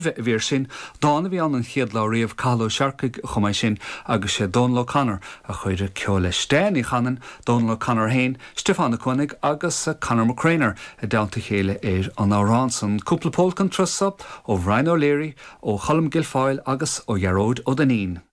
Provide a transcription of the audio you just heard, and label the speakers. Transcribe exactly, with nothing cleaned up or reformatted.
Speaker 1: Bhír sin dána bhí an an chiad le riamh Carlo Searcaigh chumáid sin agus sé Donal O'Connor a chuidir ceola stéin í chanan Donal O'Connor hain, Stefán Cuinnig agus Conor McCrainer a dáanta chéile ar an árán san cúpla pólcan trusa ó Ryan O'Leary ó Colm Gilfoyle agus ó Yarrod O'Danín.